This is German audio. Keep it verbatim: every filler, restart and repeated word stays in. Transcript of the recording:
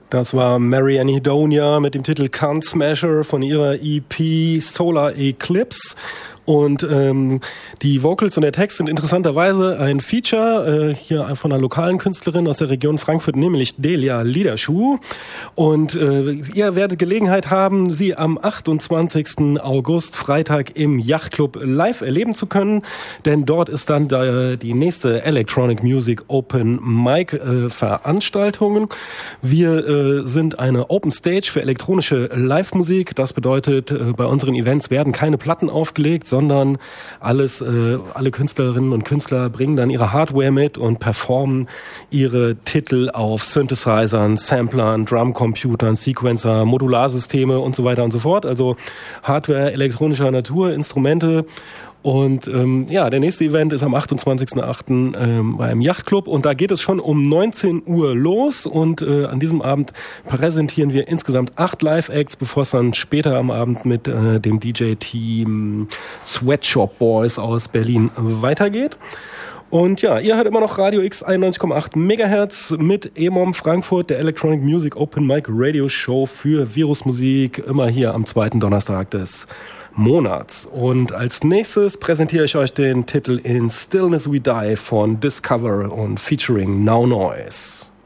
Das war Mary Anhedonia mit dem Titel Can't Smasher von ihrer E P Solar Eclipse. Und ähm, die Vocals und der Text sind interessanterweise ein Feature äh, hier von einer lokalen Künstlerin aus der Region Frankfurt, nämlich Delia Liederschuh. Und äh, ihr werdet Gelegenheit haben, sie am achtundzwanzigsten August, Freitag, im Yachtclub live erleben zu können. Denn dort ist dann äh, die nächste Electronic Music Open Mic äh, Veranstaltung. Wir äh, sind eine Open Stage für elektronische Live-Musik. Das bedeutet, äh, bei unseren Events werden keine Platten aufgelegt, sondern alles, äh, alle Künstlerinnen und Künstler bringen dann ihre Hardware mit und performen ihre Titel auf Synthesizern, Samplern, Drumcomputern, Sequencer, Modularsysteme und so weiter und so fort. Also Hardware elektronischer Natur, Instrumente. Und ähm, ja, der nächste Event ist am achtundzwanzigsten achten Ähm, beim Yachtclub und da geht es schon um neunzehn Uhr los und äh, an diesem Abend präsentieren wir insgesamt acht Live-Acts, bevor es dann später am Abend mit äh, dem D J-Team Sweatshop Boys aus Berlin weitergeht. Und ja, ihr hört immer noch Radio X einundneunzig Komma acht Megahertz mit E M O M Frankfurt, der Electronic Music Open Mic Radio Show für Virusmusik, immer hier am zweiten Donnerstag des Monats. Und als nächstes präsentiere ich euch den Titel In Stillness We Die von Discover und featuring Now Noise.